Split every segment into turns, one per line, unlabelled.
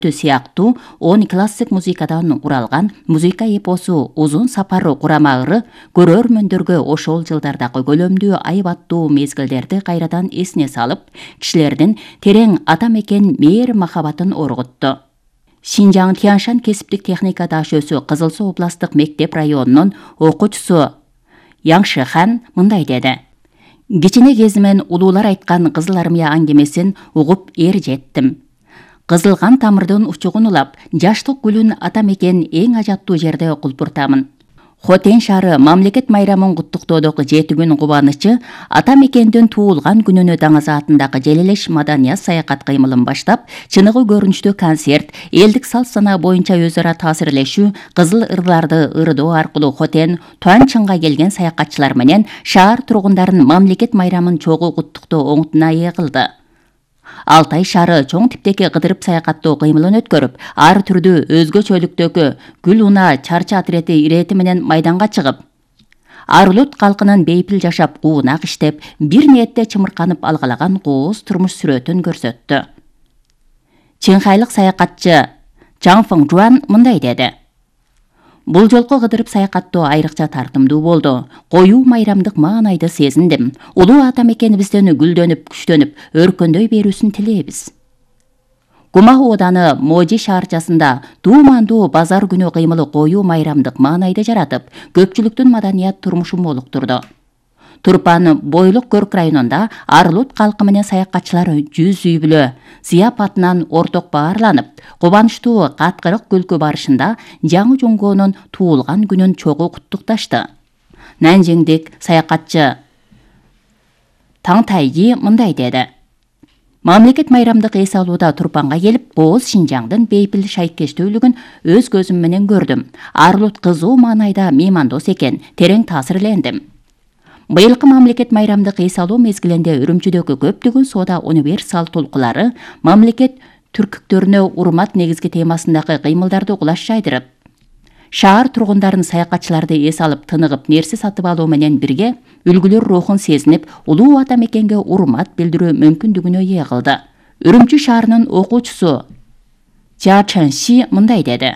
сыяктуу 10 классик музыкадан куралган музыка эпосу Узун сапары курамагыры көрөрмөндөргө ошол жылдардагы көлөмдүү айбаттуу мезгилдерди кайрадан эсине салып, кишилердин терең ата мекен мээр махабатын оргутту. Шинжаң Тяншан кесиптик техника дашөөсү Кызыл Суу областтык мектеп районунун окуучусу Яңшыхан мындай деди. Кичине кезимен улуулар айткан Кызыл армия аңгемесин угуп жеттим. Кызылган тамырдын учугун улап, жаштык гүлүн ата мекен эң ажаттуу жерде кулпуртамын. Хотен шаары мамлекет майрамын куттуктоодогу 7 күн кубанычы ата мекендин туулган күнүнө даңазаатындагы желелеш маданият саякат кыймылын баштап, чыныгы көрүнүштүү концерт, элдик салт сана боюнча өз ара таасирлешүү, кызыл ырларды ырдоо аркылуу Хотен Туанчынга келген саякатчылар менен шаар тургундарын мамлекет майрамын чогуу куттуктоо оңутуна ээ кылды. Алтай шаары чоң типтеги кыдырып саякаттоо кыймылын өткөрүп, ар түрдүү өзгөчөлүктөгү гүл уна чарчы отрети ирети менен майданга чыгып, Арулут калкынын бейпил жашап, куунак иштеп, бир ниетте чымырканып алгалаган кооз турмуш сүрөтүн көрсөттү. Чыңхайлык саякатчы Чаң Фыңжуан мындай деди. Бул жолку кыдырып саякаттоо айрыкча тартымдуу болду. Коюу майрамдык маанайды сезиндим. Улуу ата мекенибизден гүлдөнүп, күчтөнүп, өркөндөй берүүсүн тилейбиз. Кума ооданы Можи шаарчасында туумандуу базар күнү кыймылы коюу майрамдык маанайды жаратып, көпчүлүктүн маданият турмушун молуктурду. Турпан бойлук көрк районунда Арулут калкы менен саякатчылар 100 үй бүлө зыяпатынан орток баарланып, кубанычтуу каткырык күлкү барышында жаңы жоңгоонун туулган күнүн чогуу куттукташты. Нанжиңдик саякатчы Таң Тайги мындай деди. Мамлекет майрамдык эс алууда Турпанга келип, кооз Шинжаңдын бейпил шайкештүүлүгүн өз көзүм менен көрдүм. Арулут кызуу маанайда меймандос экен, терең таасирлендим. Быйылкы мамлекет майрамдык эс алуу мезгилинде Үрүмчүдөгү көптөгөн соода универсал толкулары мамлекет түркүктөрүнө урмат негизги темасындагы кыймылдарды кулаш жайдырып, шаар тургундарын саякатчыларды эс алып тыныгып нерсе сатып алуу менен бирге үлгүлөр рухун сезинип, улуу ата мекенге урмат билдирүү мүмкүндүгүнө ээ кылды. Үрүмчү шаарынын окуучусу Жа Чанши мындай деди.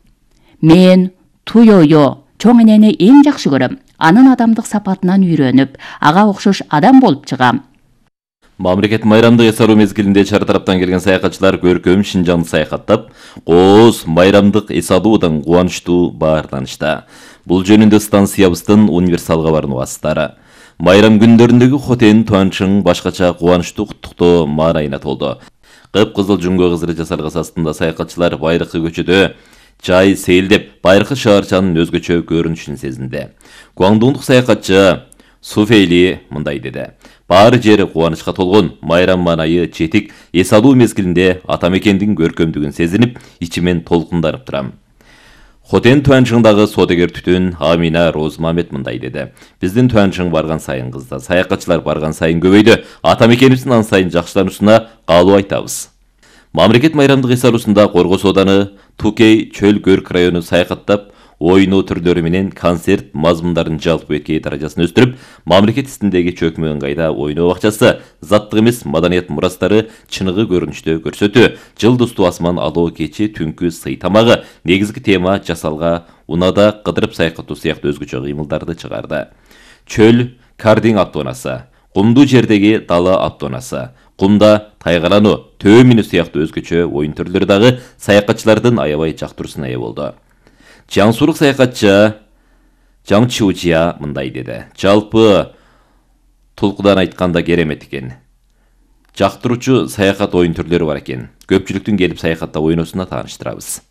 Мен Туйойо чоң энени эң жакшы көрөм. Анын адамдык сапатынан үйрөнүп, ага окшош адам болуп чыгам.
Мамлекет майрамдык эс алуу мезгилинде чар тараптан келген саякатчылар көркөм Шинжаңды саякаттап, кооз майрамдык эс алуудан кубанычтуу баарланышта. Бул жөнүндө станциябыздын универсал кабарынын убастары. Майрам күндөрүндөгү Хотен Туанчың башкача кубанычтуу куттуктоо маанайына толду. Кып-кызыл жүнгө кызыры жасалгас астында саякатчылар байракы көчөдө жай сейилдеп, байыркы шаарчанын өзгөчө көрүнүшүн сезинди. Гуаңдундук саякатчы Суфейли мындай деди. Баары жери кубанычка толгон, майрам маанайы жетик эс алуу мезгилинде ата мекендин көркөмдүгүн сезинип, ичимен толкунданып турам. Хотен Туанчыңдагы соодагер түтүн Амина Розмамет мындай деди. Биздин Туанчың барган сайын кызды, саякатчылар барган сайын көбөйдү. Ата мекенибиздин ан сайын жакшылануусуна каалоо айтабыз. Мамлекет майрамдык эс алуусунда Коргоз ооданы Тукей чөл көрк району саякаттап, ойноо түрлөрү менен концерт мазмундарын жалпы эткей даражасын өстүрүп, мамлекет истиндеги чөкмө ыңгайда ойноо бакчасы, заттык эмес маданият мурастары чыныгы көрүнүштө көрсөтүү, жылдыздуу асман алоо кечи түнкү сый тамагы негизги тема жасалга унада кыдырып саякаттоо сыяктуу өзгөчө кыймылдарды чыгарды. Чөл кардинг аттоонасы, кумдуу жердеги дала аттоонасы, кумда тайгалануу, төө минүү сыяктуу өзгөчө оюн түрлөрү дагы саякатчылардын аябай жактыруусуна ээ болду. Жаңсурук саякатчы Жаң Чиужия мындай деди. Жалпы тулкудан айтканда керемет экен. Жактыруучу саякат оюн түрлөрү бар экен. Көпчүлүктүн келип саякатта ойносуна тааныштырабыз.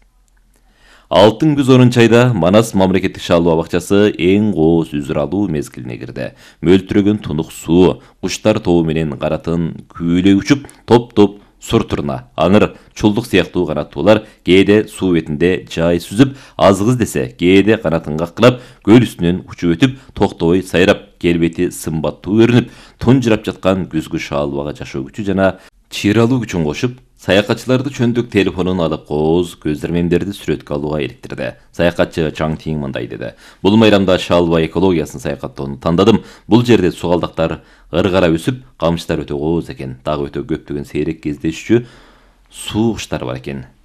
Алтын күз 10 айда Манас мамлекеттик шаалуу бакчасы эң кооз үзүр алуу мезгилине кирди. Мөлтүрөгөн тунук суу, куштар тобу менен каратын күүлөй учуп, топ-топ сур турна, аңыр, чулдук сыяктуу канаттуулар кээде суу бетинде жай сүзүп, азгыз десе, кээде канатын каккылап, көл үстүнөн учуп өтүп, токтобой сайрап, келбети сымбаттуу көрүнүп, тунжурап жаткан күзгү шаалбага жашоо күчү жана чыйралуу күчүн кошуп, саякатчыларды чөндүк телефонун алып кооз көздөмөмдөрдү сүрөткө алууга иликтирди. Саякатчы Чаң Тиң мындай деди. Бул майрамда шаалба экологиясын саякаттоону тандадым. Бул жерде сугалдактар ыргара өсүп, камыштар өтө кооз экен. Дагы өтө көптөгөн сейрек кездешчү суу куштар бар экен.